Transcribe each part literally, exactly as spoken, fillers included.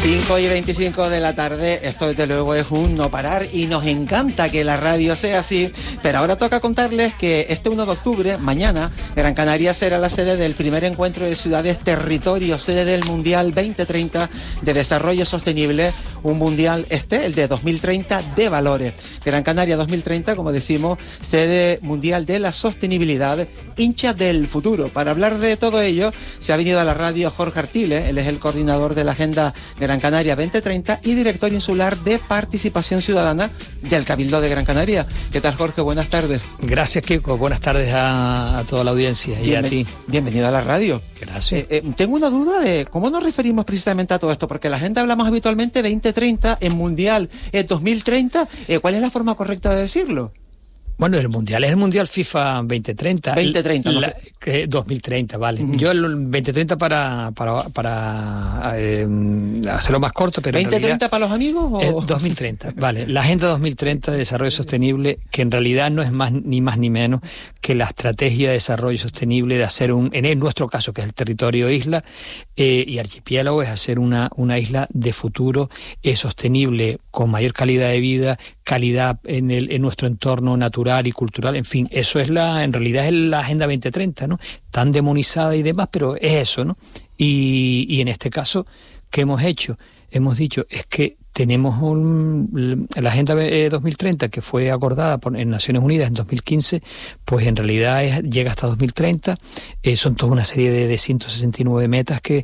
cinco y veinticinco de la tarde, esto desde luego es un no parar y nos encanta que la radio sea así, pero ahora toca contarles que este uno de octubre, mañana, Gran Canaria será la sede del primer encuentro de ciudades territorio, sede del Mundial veinte treinta de Desarrollo Sostenible, un mundial este, el de dos mil treinta, de valores. Gran Canaria dos mil treinta, como decimos, sede mundial de la sostenibilidad, hincha del futuro. Para hablar de todo ello, se ha venido a la radio Jorge Artiles, él es el coordinador de la Agenda Gran Canaria veinte treinta y director insular de Participación Ciudadana del Cabildo de Gran Canaria. ¿Qué tal, Jorge? Buenas tardes. Gracias, Kiko. Buenas tardes a, a toda la audiencia y Bienven- a ti. Bienvenido a la radio. Gracias. Eh, eh, tengo una duda de cómo nos referimos precisamente a todo esto, porque la Agenda hablamos habitualmente veinte treinta, en Mundial eh, dos mil treinta. Eh, ¿Cuál es la forma correcta de decirlo? Bueno, el Mundial es el Mundial FIFA veinte treinta. veinte treinta, la, eh, dos mil treinta, vale. Uh-huh. Yo el veinte treinta para, para, para eh, hacerlo más corto, pero ¿veinte treinta para los amigos? O... Eh, dos mil treinta, vale. La Agenda dos mil treinta de Desarrollo Sostenible, que en realidad no es más ni más ni menos que la estrategia de desarrollo sostenible de hacer un, en nuestro caso, que es el territorio isla eh, y archipiélago, es hacer una, una isla de futuro eh, sostenible, con mayor calidad de vida, calidad en, el, en nuestro entorno natural y cultural, en fin, eso es la, en realidad es la Agenda veinte treinta, ¿no? Tan demonizada y demás, pero es eso, ¿no? Y, y en este caso, ¿qué hemos hecho? Hemos dicho, es que tenemos un, la Agenda dos mil treinta, que fue acordada por, en Naciones Unidas en dos mil quince, pues en realidad es, llega hasta dos mil treinta, eh, son toda una serie de, de ciento sesenta y nueve metas que,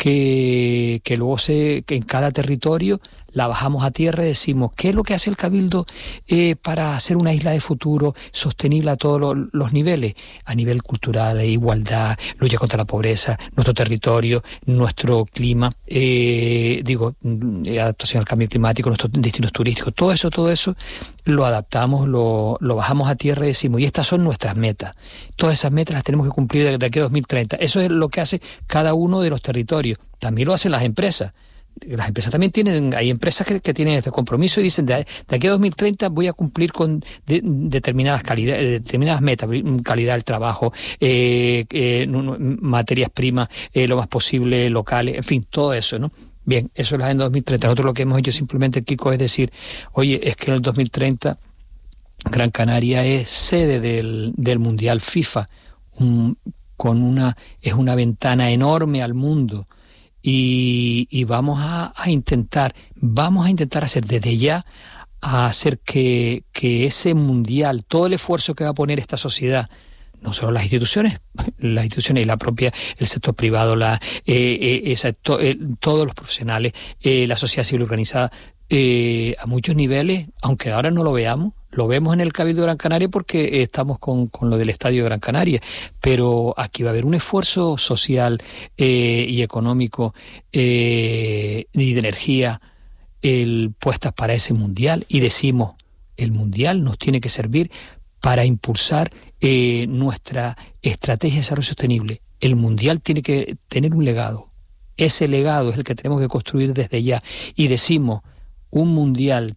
que, que luego se, que en cada territorio la bajamos a tierra y decimos, ¿qué es lo que hace el Cabildo eh, para hacer una isla de futuro sostenible a todos los, los niveles? A nivel cultural, igualdad, lucha contra la pobreza, nuestro territorio, nuestro clima, eh, digo, adaptación al cambio climático, nuestros destinos turísticos, todo eso, todo eso lo adaptamos, lo, lo bajamos a tierra y decimos, y estas son nuestras metas. Todas esas metas las tenemos que cumplir de, de aquí a dos mil treinta. Eso es lo que hace cada uno de los territorios. También lo hacen las empresas. Las empresas también tienen, hay empresas que, que tienen este compromiso y dicen, de, de aquí a dos mil treinta voy a cumplir con de, determinadas calidades, determinadas metas, calidad del trabajo, eh, eh, materias primas, eh, lo más posible locales, en fin, todo eso, ¿no? Bien, eso es la Agenda dos mil treinta. Nosotros lo que hemos hecho simplemente, Kiko, es decir, oye, es que en el dos mil treinta Gran Canaria es sede del, del Mundial FIFA, un, con una, es una ventana enorme al mundo. Y, y vamos a, a intentar, vamos a intentar hacer desde ya, a hacer que, que ese mundial, todo el esfuerzo que va a poner esta sociedad, no solo las instituciones, las instituciones y la propia, el sector privado, la, eh, eh, esa, to, eh, todos los profesionales, eh, la sociedad civil organizada, eh, a muchos niveles, aunque ahora no lo veamos, lo vemos en el Cabildo de Gran Canaria porque estamos con, con lo del Estadio de Gran Canaria, pero aquí va a haber un esfuerzo social eh, y económico eh, y de energía el, puestas para ese mundial, y decimos, el mundial nos tiene que servir para impulsar eh, nuestra estrategia de desarrollo sostenible. El mundial tiene que tener un legado. Ese legado es el que tenemos que construir desde ya, y decimos, un mundial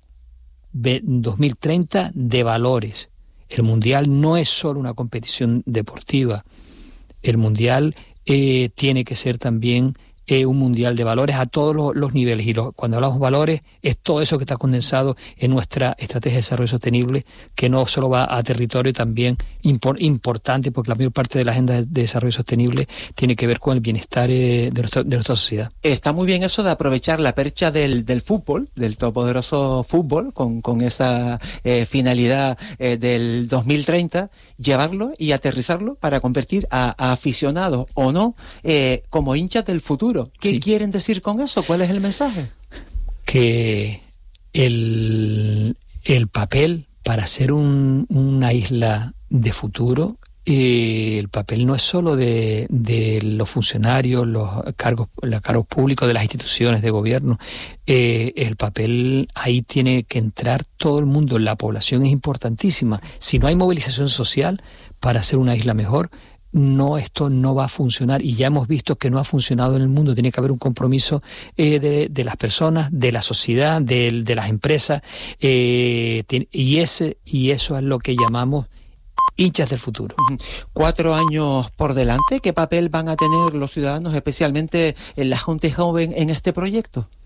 dos mil treinta de valores. El Mundial no es solo una competición deportiva. El Mundial eh, tiene que ser también eh, un Mundial de valores a todos los, los niveles. Y lo, cuando hablamos de valores, es todo eso que está condensado en nuestra estrategia de desarrollo sostenible, que no solo va a territorio, también impor, importante, porque la mayor parte de la Agenda de Desarrollo Sostenible tiene que ver con el bienestar eh, de, nuestra, de nuestra sociedad. Está muy bien eso de aprovechar la percha del, del fútbol, del todopoderoso fútbol, con, con esa eh, finalidad eh, del dos mil treinta, llevarlo y aterrizarlo para convertir a, a aficionados o no eh, como hinchas del futuro. ¿Qué sí. quieren decir con eso? ¿Cuál es el mensaje? Que el, el papel para ser un, una isla de futuro, eh, el papel no es solo de, de los funcionarios, los cargos, los cargos públicos de las instituciones de gobierno. Eh, el papel ahí tiene que entrar todo el mundo. La población es importantísima. Si no hay movilización social para hacer una isla mejor, no, esto no va a funcionar, y ya hemos visto que no ha funcionado en el mundo. Tiene que haber un compromiso eh, de, de las personas, de la sociedad, de, de las empresas, eh, y ese y eso es lo que llamamos hinchas del futuro. Cuatro años por delante, ¿qué papel van a tener los ciudadanos, especialmente en la gente joven, en este proyecto?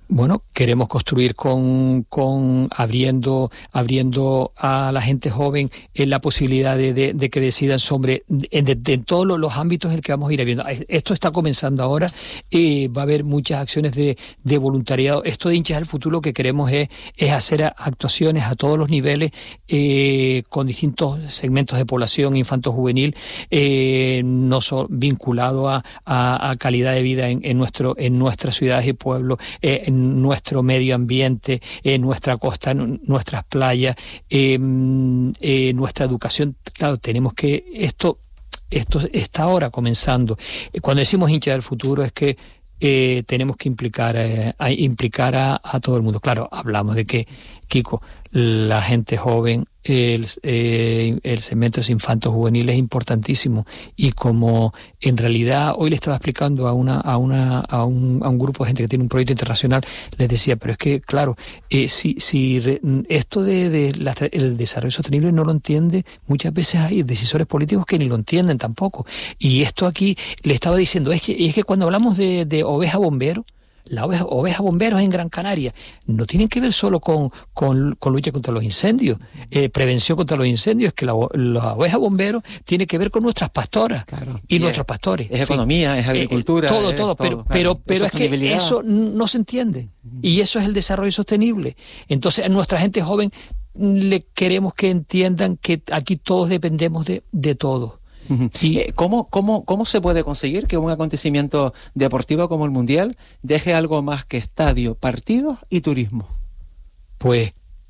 Bueno, queremos construir con, con abriendo, abriendo a la gente joven eh, la posibilidad de, de, de que decidan sobre en, de, de, en todos los, los ámbitos en el que vamos a ir abriendo. Esto está comenzando ahora, eh, va a haber muchas acciones de, de voluntariado. Esto de Hinchas del Futuro lo que queremos es, es hacer actuaciones a todos los niveles eh, con distintos segmentos de población infanto-juvenil, eh, no so, vinculado a, a, a calidad de vida en, en nuestro en nuestras ciudades y pueblos, eh, en nuestro medio ambiente, en nuestra costa, en nuestras playas, eh, eh, nuestra educación. Claro, tenemos que esto esto está ahora comenzando. Cuando decimos hincha del futuro es que eh, tenemos que implicar eh, a implicar a, a todo el mundo. Claro, hablamos de que, Kiko, la gente joven, el, eh, el segmento de infantos juveniles es importantísimo, y como en realidad hoy le estaba explicando a una a una a un, a un grupo de gente que tiene un proyecto internacional, les decía, pero es que claro, eh, si si re, esto de, de la, el desarrollo sostenible no lo entiende, muchas veces hay decisores políticos que ni lo entienden tampoco, y esto aquí le estaba diciendo, es que es que cuando hablamos de, de oveja bombero, las ovejas oveja bomberos en Gran Canaria no tienen que ver solo con, con, con lucha contra los incendios, eh, prevención contra los incendios, es que la, la oveja bombero tiene que ver con nuestras pastoras, claro, y, y nuestros es, pastores. Es economía, fin, es agricultura. Eh, todo, es todo, todo, pero, claro, pero, pero es que eso no se entiende, y eso es el desarrollo sostenible. Entonces a nuestra gente joven le queremos que entiendan que aquí todos dependemos de, de todo. Y ¿Cómo, cómo, ¿Cómo se puede conseguir que un acontecimiento deportivo como el Mundial deje algo más que estadio, partidos y turismo? Pues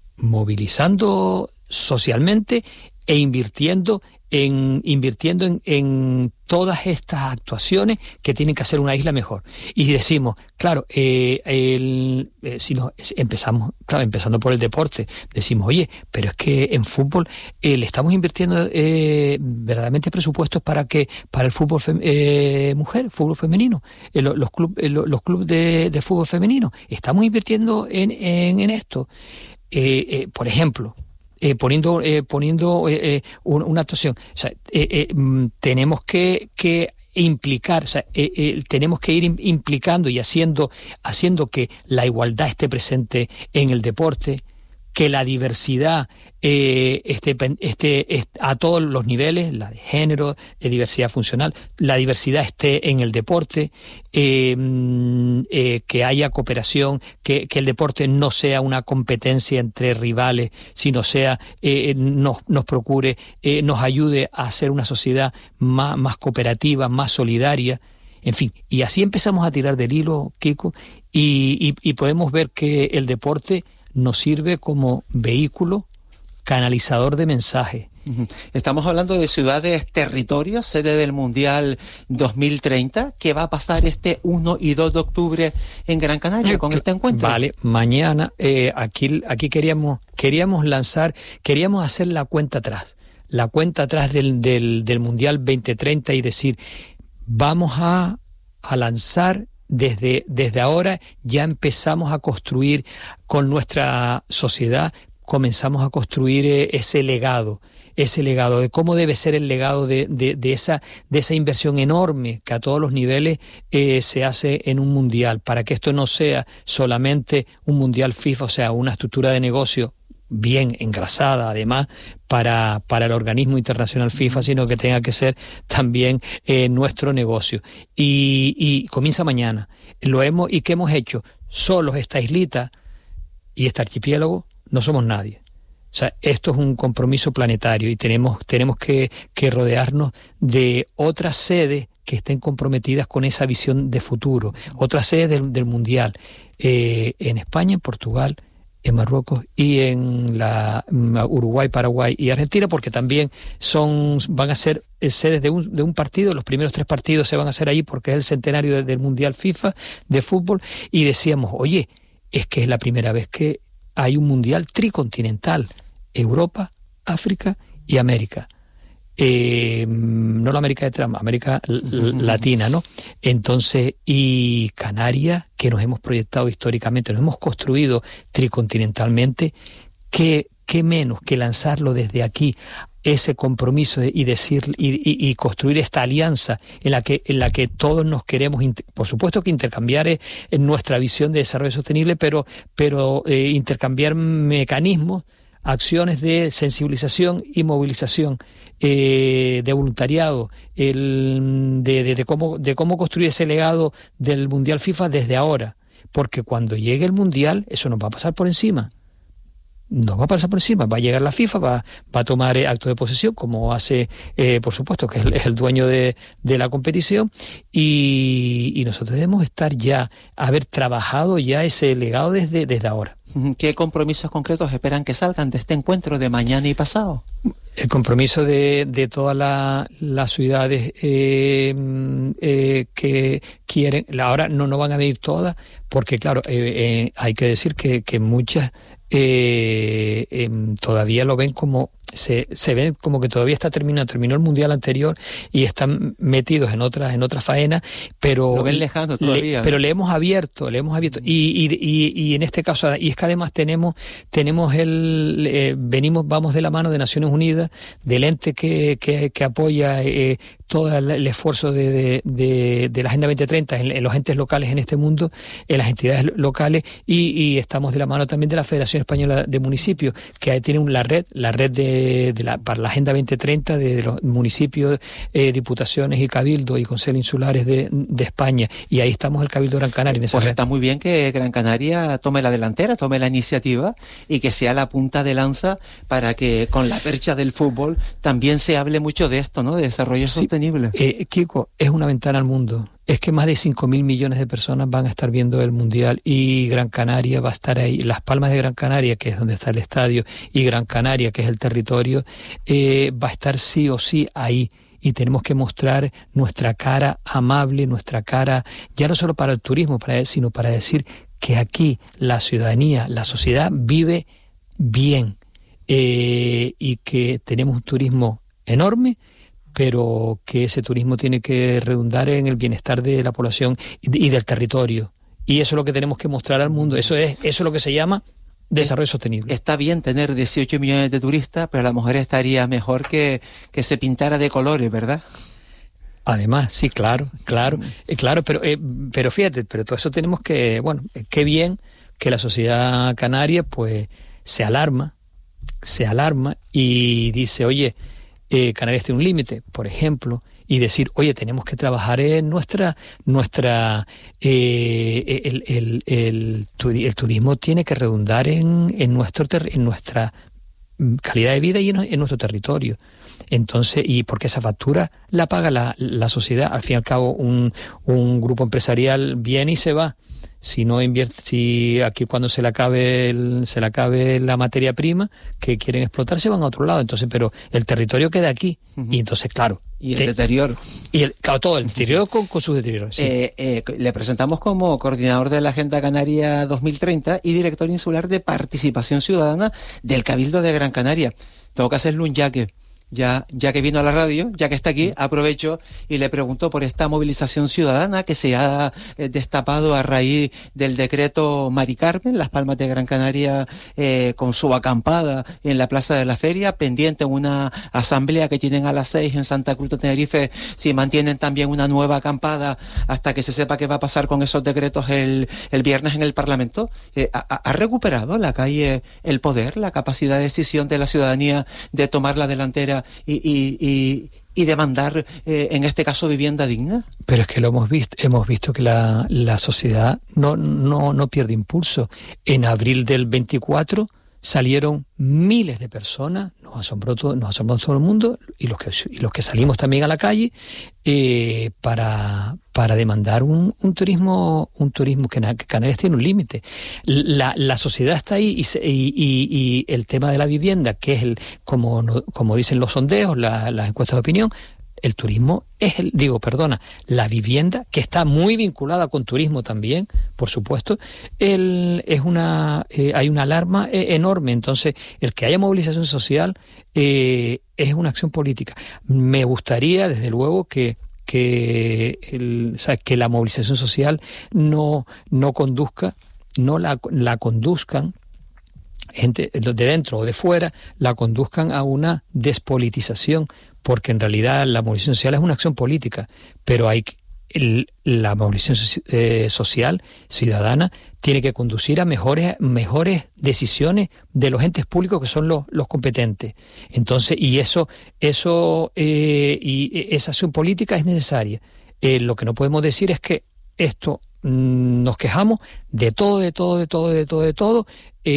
movilizando socialmente e invirtiendo en invirtiendo en, en todas estas actuaciones que tienen que hacer una isla mejor. Y decimos, claro, eh, el, eh, si nos empezamos, claro, empezando por el deporte, decimos, oye, pero es que en fútbol eh, le estamos invirtiendo eh, verdaderamente presupuestos para que para el fútbol fem, eh, mujer, fútbol femenino, eh, los, los clubes eh, los clubes de, de fútbol femenino, estamos invirtiendo en, en, en esto. Eh, eh, por ejemplo, Eh, poniendo eh, poniendo eh, eh, una actuación, o sea, eh, eh, tenemos que, que implicar, o sea, eh, eh, tenemos que ir implicando y haciendo haciendo que la igualdad esté presente en el deporte, que la diversidad eh, esté, esté, esté a todos los niveles, la de género, de diversidad funcional, la diversidad esté en el deporte, eh, eh, que haya cooperación, que, que el deporte no sea una competencia entre rivales, sino sea eh, nos, nos procure, eh, nos ayude a hacer una sociedad más, más cooperativa, más solidaria. En fin, y así empezamos a tirar del hilo, Kiko, y, y, y podemos ver que el deporte nos sirve como vehículo canalizador de mensajes. Estamos hablando de ciudades, territorios, sede del Mundial dos mil treinta, que va a pasar este uno y dos de octubre en Gran Canaria con este encuentro. Vale, mañana eh, aquí, aquí queríamos, queríamos lanzar, queríamos hacer la cuenta atrás, la cuenta atrás del, del, del Mundial veinte treinta y decir, vamos a, a lanzar Desde, desde ahora ya empezamos a construir con nuestra sociedad, comenzamos a construir ese legado, ese legado de cómo debe ser el legado de, de, de, esa, de esa inversión enorme que a todos los niveles eh, se hace en un mundial, para que esto no sea solamente un mundial FIFA, o sea, una estructura de negocio bien engrasada además para, para el organismo internacional FIFA, sino que tenga que ser también eh, nuestro negocio. Y, y comienza mañana. Lo hemos, ¿y qué hemos hecho? Solos esta islita y este archipiélago no somos nadie. O sea, esto es un compromiso planetario y tenemos, tenemos que, que rodearnos de otras sedes que estén comprometidas con esa visión de futuro, otras sedes del, del Mundial, eh, en España, en Portugal, en Marruecos y en la Uruguay, Paraguay y Argentina, porque también son van a ser sedes de un, de un partido. Los primeros tres partidos se van a hacer ahí porque es el centenario del Mundial FIFA de fútbol, y decíamos, oye, es que es la primera vez que hay un Mundial tricontinental, Europa, África y América. Eh, no la América de Trump, América Latina, ¿no? Entonces, y Canarias, que nos hemos proyectado históricamente, nos hemos construido tricontinentalmente, ¿qué, qué menos que lanzarlo desde aquí ese compromiso y decir y, y, y construir esta alianza en la que en la que todos nos queremos, por supuesto que intercambiar es, es nuestra visión de desarrollo sostenible, pero pero eh, intercambiar mecanismos, acciones de sensibilización y movilización, eh, de voluntariado, el, de, de, de cómo de cómo construir ese legado del Mundial FIFA desde ahora, porque cuando llegue el Mundial eso nos va a pasar por encima. Nos va a pasar por encima, va a llegar la FIFA, va, va a tomar acto de posesión, como hace, eh, por supuesto, que es el, es el dueño de, de la competición, y, y nosotros debemos estar ya, haber trabajado ya ese legado desde, desde ahora. ¿Qué compromisos concretos esperan que salgan de este encuentro de mañana y pasado? El compromiso de, de todas la, las ciudades eh, eh, que quieren, ahora no, no van a venir todas, porque claro, eh, eh, hay que decir que, que muchas eh, eh, todavía lo ven como, se, se ven como que todavía está terminado, terminó el Mundial anterior y están metidos en otras, en otras faenas, pero lo ven lejano todavía. Le, pero le hemos abierto, le hemos abierto, y, y, y, y en este caso, y es que además tenemos, tenemos el, eh, venimos, vamos de la mano de Naciones Unidas, del ente que, que, que apoya eh, todo el, el esfuerzo de, de, de, de la Agenda veinte treinta en, en los entes locales en este mundo, en las entidades locales, y, y estamos de la mano también de la Federación Española de Municipios, que tiene la red, la red de, de la, para la Agenda veinte treinta de, de los municipios, eh, diputaciones y cabildos y consejos insulares de, de España, y ahí estamos el Cabildo Gran Canaria en esa pues red. Está muy bien que Gran Canaria tome la delantera, tome la iniciativa y que sea la punta de lanza para que con la percha del fútbol también se hable mucho de esto, ¿no? De desarrollo sí, sostenible. Eh, Kiko, es una ventana al mundo. Es que más de cinco mil millones de personas van a estar viendo el Mundial, y Gran Canaria va a estar ahí. Las Palmas de Gran Canaria, que es donde está el estadio, y Gran Canaria, que es el territorio, eh, va a estar sí o sí ahí. Y tenemos que mostrar nuestra cara amable, nuestra cara, ya no solo para el turismo, para, sino para decir que aquí la ciudadanía, la sociedad vive bien, eh, y que tenemos un turismo enorme, pero que ese turismo tiene que redundar en el bienestar de la población y del territorio. Y eso es lo que tenemos que mostrar al mundo. Eso es, eso es lo que se llama desarrollo sostenible. Está bien tener dieciocho millones de turistas, pero a lo mejor estaría mejor que, que se pintara de colores, ¿verdad? Además, sí, claro, claro, eh, claro, pero eh, pero fíjate, pero todo eso tenemos que, bueno, eh, qué bien que la sociedad canaria pues se alarma, se alarma y dice, oye, eh, Canarias tiene un límite, por ejemplo, y decir, oye, tenemos que trabajar en nuestra, nuestra, eh, el, el, el, el turismo tiene que redundar en, en nuestro ter, en nuestra calidad de vida y en, en nuestro territorio. Entonces, y porque esa factura la paga la, la sociedad, al fin y al cabo un, un grupo empresarial viene y se va. Si no invierte, si aquí cuando se le acabe el, se le acabe la materia prima que quieren explotar, se van a otro lado. Entonces, pero el territorio queda aquí. Uh-huh. Y entonces, claro. Y el te, deterioro. Y el, claro, todo, el deterioro con, con sus deterioros. Sí. Eh, eh, le presentamos como coordinador de la Agenda Canaria dos mil treinta y director insular de Participación Ciudadana del Cabildo de Gran Canaria. Tengo que hacerle un yaque. Ya, ya que vino a la radio, ya que está aquí, aprovecho y le pregunto por esta movilización ciudadana que se ha eh, destapado a raíz del decreto Mari Carmen, Las Palmas de Gran Canaria, eh, con su acampada en la Plaza de la Feria, pendiente en una asamblea que tienen a las seis en Santa Cruz de Tenerife, si mantienen también una nueva acampada hasta que se sepa qué va a pasar con esos decretos el, el viernes en el Parlamento. Eh, ha, ¿Ha recuperado la calle el poder, la capacidad de decisión de la ciudadanía de tomar la delantera Y, y, y, y demandar, eh, en este caso, vivienda digna? Pero es que lo hemos visto, hemos visto que la, la sociedad no, no, no pierde impulso. En abril del veinticuatro salieron miles de personas, nos asombró todo, nos asombró todo el mundo, y los que, y los que salimos también a la calle, eh, para, para demandar un, un turismo, un turismo que, que Canarias tiene un límite. La, la sociedad está ahí, y, se, y, y, y el tema de la vivienda, que es el, como, como dicen los sondeos, la, las encuestas de opinión, el turismo es el, digo, perdona, la vivienda, que está muy vinculada con turismo también, por supuesto, el, es una, eh, hay una alarma eh, enorme. Entonces, el que haya movilización social eh, es una acción política. Me gustaría, desde luego, que que, el, o sea, que la movilización social no, no conduzca, no la, la conduzcan gente de dentro o de fuera la conduzcan a una despolitización, porque en realidad la movilización social es una acción política, pero hay el, la movilización eh, social ciudadana tiene que conducir a mejores mejores decisiones de los entes públicos que son los, los competentes. Entonces, y eso eso eh, y esa acción política es necesaria. Eh, lo que no podemos decir es que esto mmm, nos quejamos de todo, de todo, de todo, de todo, de todo,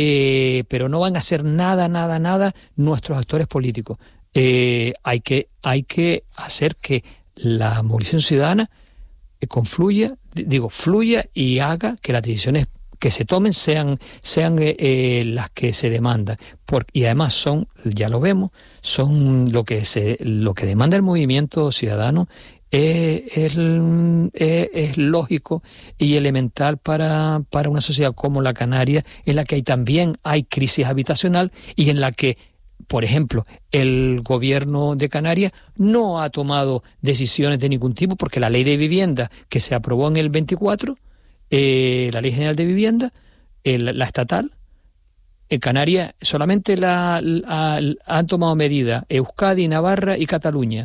eh, pero no van a hacer nada, nada, nada nuestros actores políticos. Eh, hay que hay que hacer que la movilización ciudadana eh, confluya, digo, fluya y haga que las decisiones que se tomen sean sean eh, eh, las que se demandan. Por, y además son, ya lo vemos, son lo que se lo que demanda el movimiento ciudadano. Es, es, es, es lógico y elemental para, para una sociedad como la canaria, en la que hay, también hay crisis habitacional y en la que, por ejemplo, el gobierno de Canarias no ha tomado decisiones de ningún tipo, porque la ley de vivienda que se aprobó en el veinticuatro, eh, la ley general de vivienda, el, la estatal, en Canarias solamente la, la, la, han tomado medidas Euskadi, Navarra y Cataluña.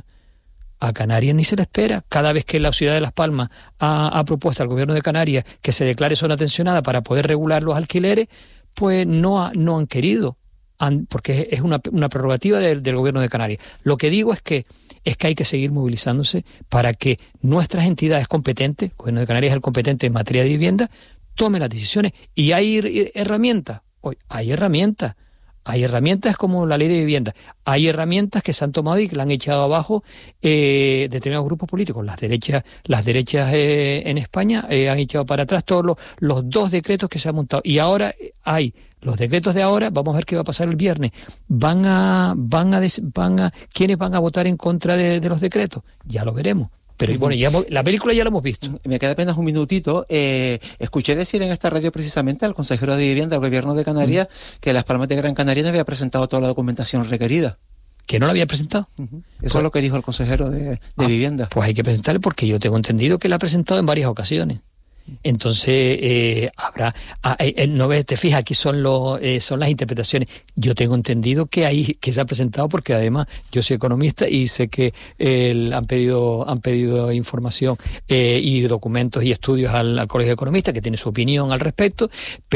A Canarias ni se le espera. Cada vez que la ciudad de Las Palmas ha, ha propuesto al gobierno de Canarias que se declare zona tensionada para poder regular los alquileres, pues no, ha, no han querido, han, porque es una, una prerrogativa del, del gobierno de Canarias. Lo que digo es que, es que hay que seguir movilizándose para que nuestras entidades competentes, el gobierno de Canarias es el competente en materia de vivienda, tomen las decisiones. Y hay herramientas, hoy hay herramientas. Hay herramientas como la ley de vivienda, hay herramientas que se han tomado y que la han echado abajo eh, determinados grupos políticos. Las derechas, las derechas eh, en España eh, han echado para atrás todos los, los dos decretos que se han montado. Y ahora hay los decretos de ahora, vamos a ver qué va a pasar el viernes. Van a, van a, des, van a, ¿quiénes van a votar en contra de, de los decretos? Ya lo veremos. Pero bueno, ya hemos, la película ya la hemos visto. Me queda apenas un minutito. Eh, escuché decir en esta radio precisamente al consejero de Vivienda del Gobierno de Canarias uh-huh. que Las Palmas de Gran Canaria no había presentado toda la documentación requerida. ¿Que no la había presentado? Uh-huh. Eso pues, es lo que dijo el consejero de, de ah, Vivienda. Pues hay que presentarle, porque yo tengo entendido que la ha presentado en varias ocasiones. Entonces eh, habrá ah, eh, no ves, te fijas, aquí son los eh, son las interpretaciones. Yo tengo entendido que ahí que se ha presentado, porque además yo soy economista y sé que eh, han pedido han pedido información eh, y documentos y estudios al, al Colegio de Economistas, que tiene su opinión al respecto,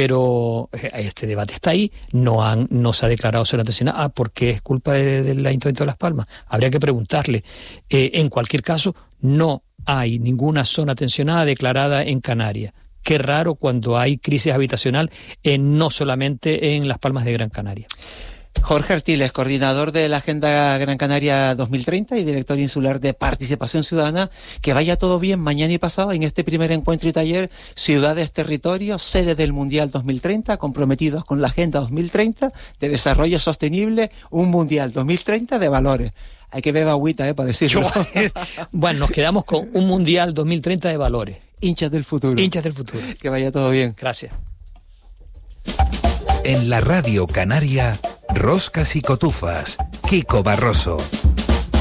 pero eh, este debate está ahí. No han no se ha declarado zona tensionada, ah, porque es culpa de, del Ayuntamiento de Las Palmas. Habría que preguntarle. Eh, en cualquier caso, no hay ninguna zona tensionada declarada en Canarias. Qué raro cuando hay crisis habitacional, en, no solamente en Las Palmas de Gran Canaria. Jorge Artiles, coordinador de la Agenda Gran Canaria dos mil treinta y director insular de Participación Ciudadana. Que vaya todo bien mañana y pasado en este primer encuentro y taller Ciudades, Territorios, sede del Mundial dos mil treinta, comprometidos con la Agenda dos mil treinta de Desarrollo Sostenible, un Mundial dos mil treinta de valores. Hay que beber agüita, ¿eh? Para decirlo. Bueno, nos quedamos con un Mundial dos mil treinta de valores. Hinchas del futuro. Hinchas del futuro. Que vaya todo bien. Gracias. En la Radio Canaria, Roscas y Cotufas, Kiko Barroso.